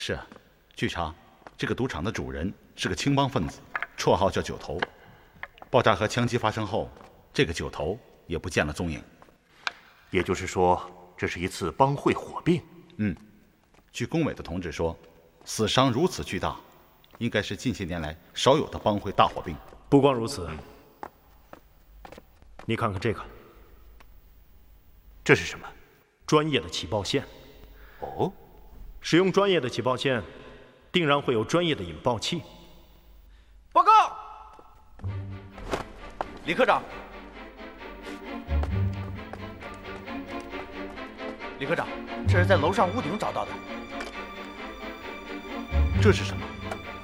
是啊，据查，这个赌场的主人是个青帮分子，绰号叫九头。爆炸和枪击发生后，这个九头也不见了踪影。 也就是说，这是一次帮会火并。 据工委的同志说，死伤如此巨大，应该是近些年来少有的帮会大火并。 不光如此，你看看这个， 这是什么？ 专业的起爆线。 哦， 使用专业的起爆线，定然会有专业的引爆器。 报告，李科长。李科长，这是在楼上屋顶找到的。 这是什么？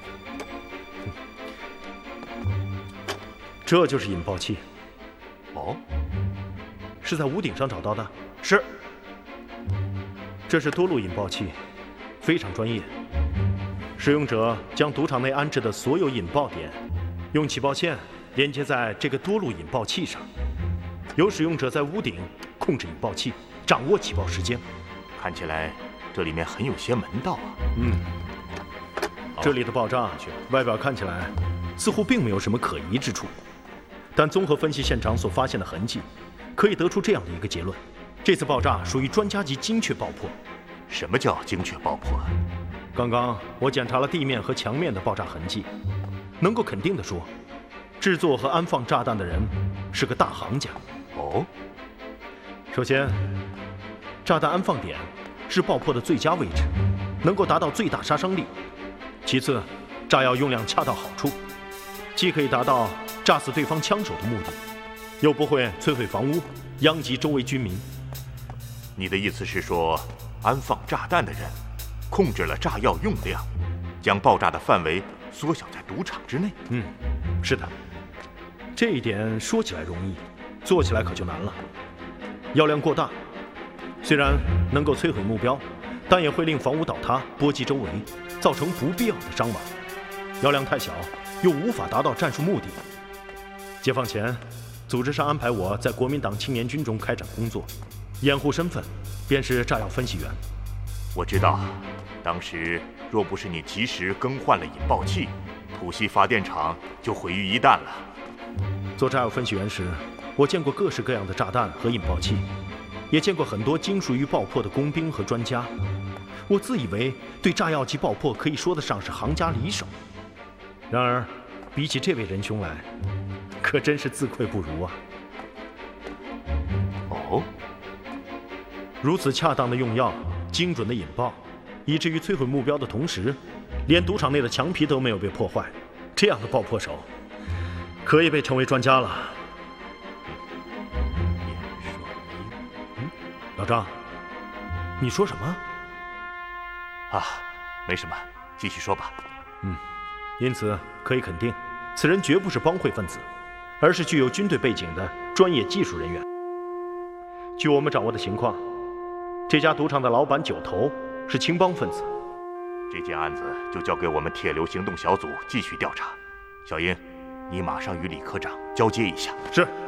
这就是引爆器。 哦， 是在屋顶上找到的。 是。 这是多路引爆器，非常专业。使用者将赌场内安置的所有引爆点，用起爆线连接在这个多路引爆器上，由使用者在屋顶控制引爆器，掌握起爆时间。 看起来这里面很有些门道啊。 这里的爆炸外表看起来似乎并没有什么可疑之处，但综合分析现场所发现的痕迹，可以得出这样的一个结论：这次爆炸属于专家级精确爆破。 什么叫精确爆破？ 刚刚我检查了地面和墙面的爆炸痕迹，能够肯定地说，制作和安放炸弹的人是个大行家。 哦， 首先，炸弹安放点是爆破的最佳位置，能够达到最大杀伤力。其次，炸药用量恰到好处，既可以达到炸死对方枪手的目的，又不会摧毁房屋，殃及周围居民。 你的意思是说，安放炸弹的人控制了炸药用量，将爆炸的范围缩小在赌场之内？ 是的。这一点说起来容易，做起来可就难了。药量过大，虽然能够摧毁目标，但也会令房屋倒塌，波及周围，造成不必要的伤亡。药量太小，又无法达到战术目的。解放前，组织上安排我在国民党青年军中开展工作，掩护身份便是炸药分析员。 我知道，当时若不是你及时更换了引爆器，浦西发电厂就毁于一旦了。 做炸药分析员时，我见过各式各样的炸弹和引爆器，也见过很多精熟于爆破的工兵和专家。我自以为对炸药及爆破可以说得上是行家里手，然而比起这位仁兄来，可真是自愧不如啊！ 哦， 如此恰当的用药，精准的引爆，以至于摧毁目标的同时，连赌场内的墙皮都没有被破坏，这样的爆破手，可以被称为专家了。老张，你说什么？ 啊，没什么，继续说吧。 因此可以肯定，此人绝不是帮会分子，而是具有军队背景的专业技术人员。据我们掌握的情况，这家赌场的老板九头是青帮分子。 这件案子就交给我们铁流行动小组继续调查。小英，你马上与李科长交接一下。 是。